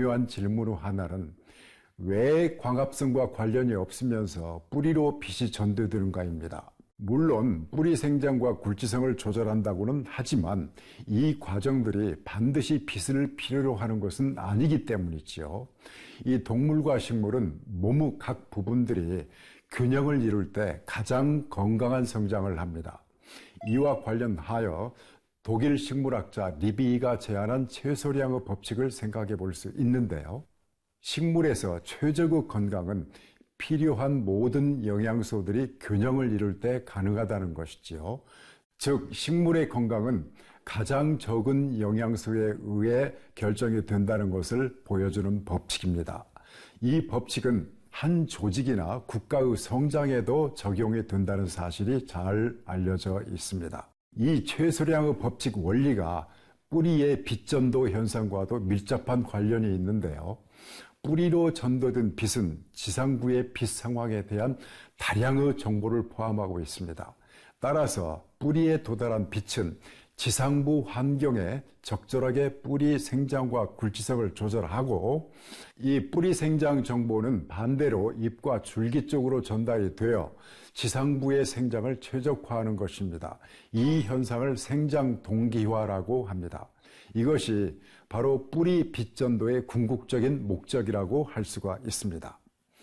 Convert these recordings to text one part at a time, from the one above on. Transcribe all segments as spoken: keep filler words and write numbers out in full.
중요한 질문 후 하나는 왜 광합성과 관련이 없으면서 뿌리로 빛이 전도되는가입니다. 물론 뿌리 생장과 굴지성을 조절한다고는 하지만 이 과정들이 반드시 빛을 필요로 하는 것은 아니기 때문이지요. 이 동물과 식물은 몸의 각 부분들이 균형을 이룰 때 가장 건강한 성장을 합니다. 이와 관련하여 독일 식물학자 리비이가 제안한 최소량의 법칙을 생각해 볼 수 있는데요. 식물에서 최적의 건강은 필요한 모든 영양소들이 균형을 이룰 때 가능하다는 것이지요. 즉 식물의 건강은 가장 적은 영양소에 의해 결정이 된다는 것을 보여주는 법칙입니다. 이 법칙은 한 조직이나 국가의 성장에도 적용이 된다는 사실이 잘 알려져 있습니다. 이 최소량의 법칙 원리가 뿌리의 빛 전도 현상과도 밀접한 관련이 있는데요. 뿌리로 전도된 빛은 지상부의 빛 상황에 대한 다량의 정보를 포함하고 있습니다. 따라서 뿌리에 도달한 빛은 지상부 환경에 적절하게 뿌리 생장과 굴지성을 조절하고 이 뿌리 생장 정보는 반대로 잎과 줄기 쪽으로 전달이 되어 지상부의 생장을 최적화하는 것입니다. 이 현상을 생장 동기화라고 합니다. 이것이 바로 뿌리 빛 전도의 궁극적인 목적이라고 할 수가 있습니다.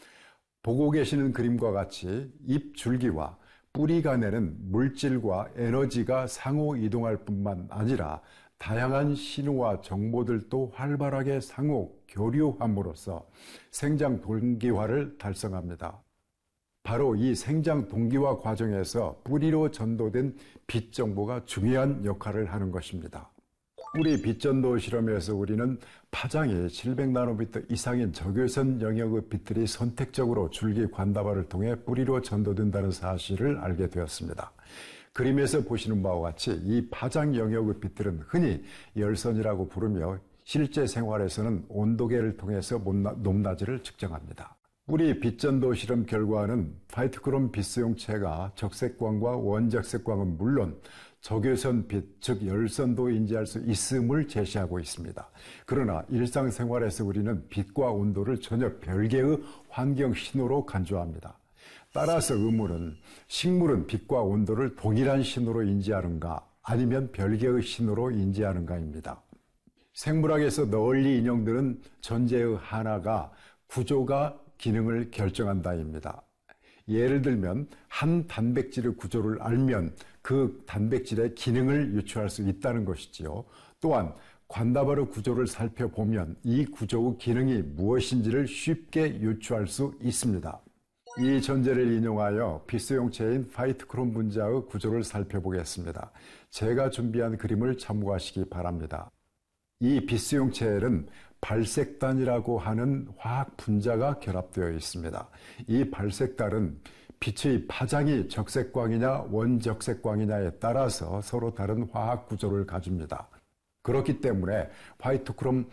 보고 계시는 그림과 같이 잎 줄기와 뿌리 간에는 물질과 에너지가 상호 이동할 뿐만 아니라 다양한 신호와 정보들도 활발하게 상호 교류함으로써 생장 동기화를 달성합니다. 바로 이 생장 동기화 과정에서 뿌리로 전도된 빛 정보가 중요한 역할을 하는 것입니다. 뿌리 빛 전도 실험에서 우리는 파장이 칠백 나노미터 이상인 적외선 영역의 빛들이 선택적으로 줄기 관다발을 통해 뿌리로 전도된다는 사실을 알게 되었습니다. 그림에서 보시는 바와 같이 이 파장 영역의 빛들은 흔히 열선이라고 부르며 실제 생활에서는 온도계를 통해서 높낮이를 측정합니다. 뿌리 빛 전도 실험 결과는 화이트크롬 빛수용체가 적색광과 원적색광은 물론 적외선 빛, 즉 열선도 인지할 수 있음을 제시하고 있습니다. 그러나 일상생활에서 우리는 빛과 온도를 전혀 별개의 환경 신호로 간주합니다. 따라서 의문은 식물은 빛과 온도를 동일한 신호로 인지하는가 아니면 별개의 신호로 인지하는가입니다. 생물학에서 널리 인용되는 전제의 하나가 구조가 기능을 결정한다입니다. 예를 들면 한 단백질의 구조를 알면 그 단백질의 기능을 유추할 수 있다는 것이지요. 또한 관다발의 구조를 살펴보면 이 구조의 기능이 무엇인지를 쉽게 유추할 수 있습니다. 이 전제를 인용하여 빛수용체인 화이트크롬 분자의 구조를 살펴보겠습니다. 제가 준비한 그림을 참고하시기 바랍니다. 이 빛수용체에는 발색단이라고 하는 화학 분자가 결합되어 있습니다. 이 발색단은 빛의 파장이 적색광이냐 원적색광이냐에 따라서 서로 다른 화학 구조를 가집니다. 그렇기 때문에 화이트크롬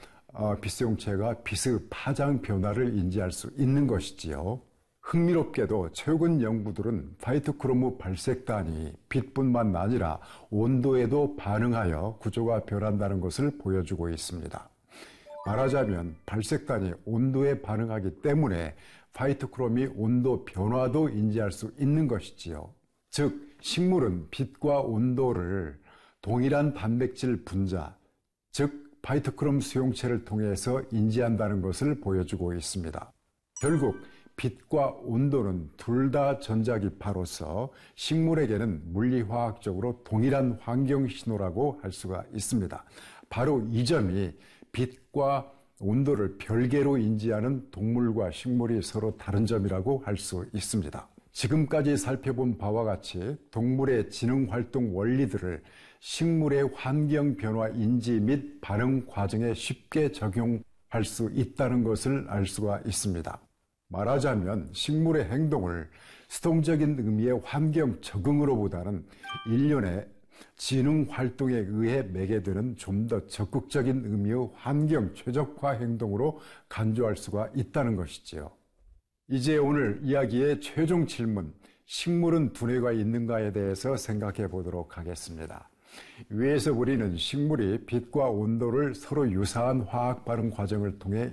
빛수용체가 빛의 파장 변화를 인지할 수 있는 것이지요. 흥미롭게도 최근 연구들은 화이트크롬의 발색단이 빛뿐만 아니라 온도에도 반응하여 구조가 변한다는 것을 보여주고 있습니다. 말하자면 발색단이 온도에 반응하기 때문에 화이트크롬이 온도 변화도 인지할 수 있는 것이지요. 즉 식물은 빛과 온도를 동일한 단백질 분자, 즉 화이트크롬 수용체를 통해서 인지한다는 것을 보여주고 있습니다. 결국 빛과 온도는 둘 다 전자기파로서 식물에게는 물리화학적으로 동일한 환경 신호라고 할 수가 있습니다. 바로 이 점이 빛과 온도를 별개로 인지하는 동물과 식물이 서로 다른 점이라고 할 수 있습니다. 지금까지 살펴본 바와 같이 동물의 지능활동 원리들을 식물의 환경 변화 인지 및 반응 과정에 쉽게 적용할 수 있다는 것을 알 수가 있습니다. 말하자면 식물의 행동을 수동적인 의미의 환경 적응으로보다는 일련의 지능 활동에 의해 매개되는 좀 더 적극적인 의미의 환경 최적화 행동으로 간주할 수가 있다는 것이지요. 이제 오늘 이야기의 최종 질문, 식물은 두뇌가 있는가에 대해서 생각해 보도록 하겠습니다. 위에서 우리는 식물이 빛과 온도를 서로 유사한 화학 반응 과정을 통해